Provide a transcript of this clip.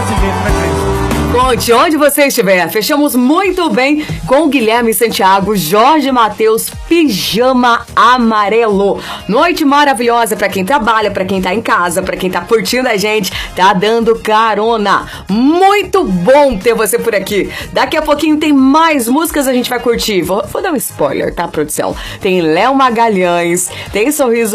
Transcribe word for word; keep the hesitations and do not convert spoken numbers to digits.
brasileiro pra gente. Conte onde você estiver. Fechamos muito bem com Guilherme Santiago, Jorge Mateus, Pijama Amarelo. Noite maravilhosa pra quem trabalha, pra quem tá em casa, pra quem tá curtindo a gente, tá dando carona. Muito bom ter você por aqui. Daqui a pouquinho tem mais músicas, a gente vai curtir. Vou, vou dar um spoiler, tá, produção? Tem Léo Magalhães, tem Sorriso